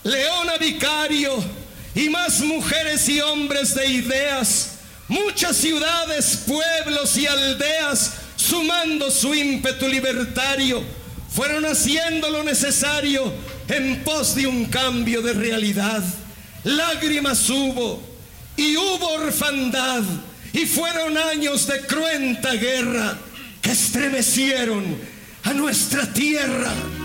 Leona Vicario y más mujeres y hombres de ideas, muchas ciudades, pueblos y aldeas, sumando su ímpetu libertario, fueron haciendo lo necesario en pos de un cambio de realidad. Lágrimas hubo y hubo orfandad, y fueron años de cruenta guerra que estremecieron a nuestra tierra.